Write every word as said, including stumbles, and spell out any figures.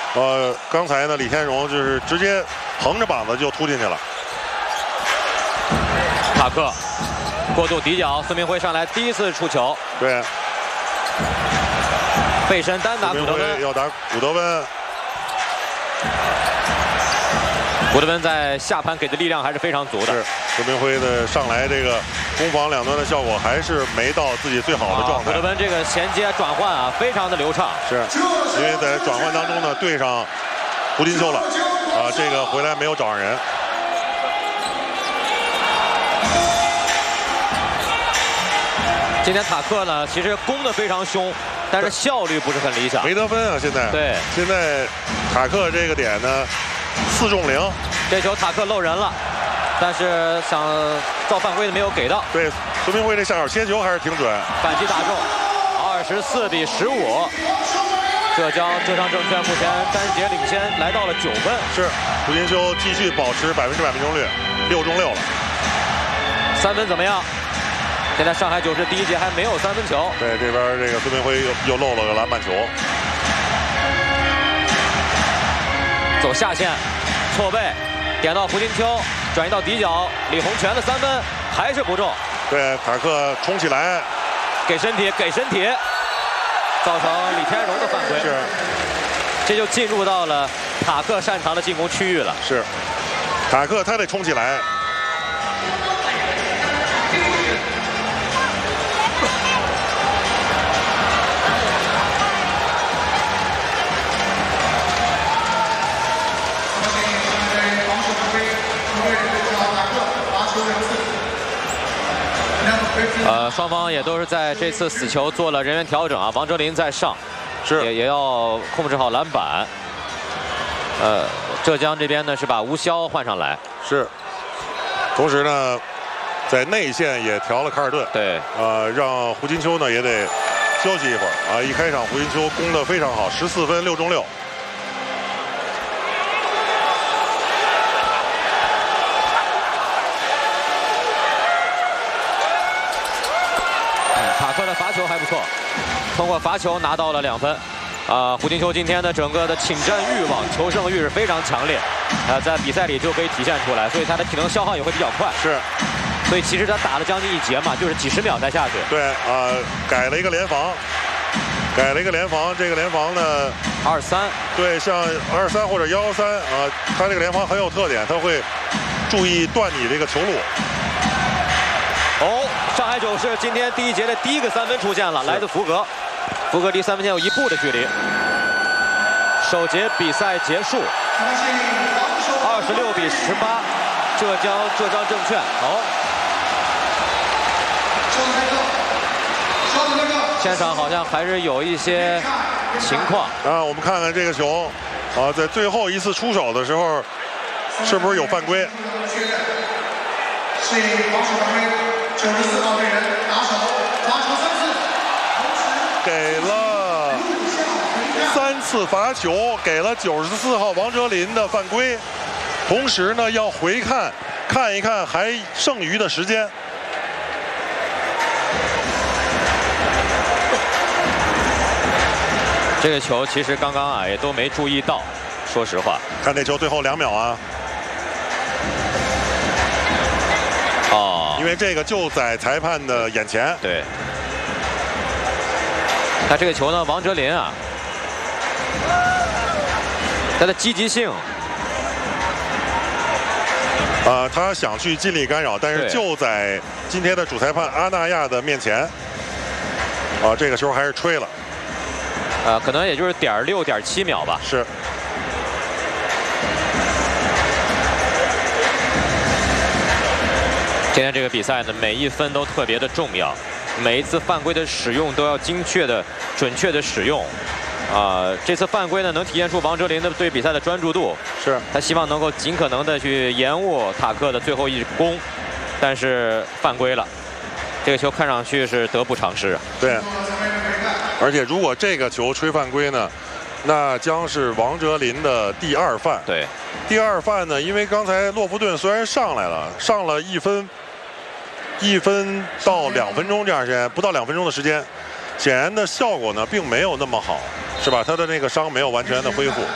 呃，刚才呢，李天荣就是直接横着膀子就突进去了。 塔克过度底角，孙明辉上来第一次触球， 对， 背身单打古德温， 要打古德温。 古德温在下盘给的力量还是非常足的。 是孙明辉的上来这个攻防两端的效果还是没到自己最好的状态。 啊、古德温这个衔接转换啊，非常的流畅。 是，因为在转换当中呢，对上胡金秋了，啊，这个回来没有找上人。 今天塔克呢，其实攻得非常凶，但是效率不是很理想， 没得分啊！现在对， 现在塔克这个点呢，四中零， 这球塔克漏人了，但是想造犯规的没有给到。 对，孙明辉这下手切球还是挺准， 反击打中，二十四比十五，浙江浙江证券目前单节领先来到了九分。 是，胡金秋继续保持百分之百命中率，六中六了。 三分怎么样？现在上海九市第一节还没有三分球。 对，这边这个孙明辉又又漏了个篮板球。 走下线，错背，点到胡金秋，转移到底角，李洪权的三分还是不中。 对，塔克冲起来， 给身体，给身体，造成李天荣的犯规。 是， 这就进入到了塔克擅长的进攻区域了。 是，塔克他得冲起来。 呃，双方也都是在这次死球做了人员调整啊。王哲林在上， 是也也要控制好篮板。呃，浙江这边呢是把吴骁换上来， 是。同时呢，在内线也调了卡尔顿， 对， 呃，让胡金秋呢也得休息一会儿啊。一开场胡金秋攻得非常好，十四分六中六。 塔克的罚球还不错，通过罚球拿到了两分。啊、呃，胡金秋今天的整个的请战欲望、求胜欲是非常强烈，啊、呃，在比赛里就可以体现出来，所以他的体能消耗也会比较快。 是， 所以其实他打了将近一节嘛，就是几十秒才下去。 对，啊、呃，改了一个联防，改了一个联防，这个联防呢， 二三， 对，像二三或者幺幺三啊，他这个联防很有特点，他会注意断你这个球路。 哦，上海九市今天第一节的第一个三分出现了，来自福格。福格离三分线有一步的距离。首节比赛结束，二十六比十八，浙江浙江证券。哦，现场好像还是有一些情况啊。我们看看这个球，啊，在最后一次出手的时候，是不是有犯规？是防守犯规，九十四号队员拿手罚球三次。给了三次罚球，给了九十四号王哲林的犯规，同时呢要回看看一看还剩余的时间。 这个球其实刚刚啊也都没注意到，说实话。 看这球最后两秒啊。 哦， 因为这个就在裁判的眼前。 对。他这个球呢，王哲林啊，他的积极性， 啊，他想去尽力干扰，但是就在今天的主裁判阿纳亚的面前，啊，这个球还是吹了， 呃，可能也就是点六点七秒吧。 是。 今天这个比赛呢，每一分都特别的重要。每一次犯规的使用都要精确的、准确的使用，啊、呃，这次犯规呢能体现出王哲林的对比赛的专注度， 是他希望能够尽可能的去延误塔克的最后一攻，但是犯规了，这个球看上去是得不偿失啊。 对，而且如果这个球吹犯规呢，那将是王哲林的第二犯。 对， 第二犯呢，因为刚才洛夫顿虽然上来了，上了一分。一分到两分钟这样时间，不到两分钟的时间，显然的效果呢并没有那么好，是吧？他的那个伤没有完全的恢复。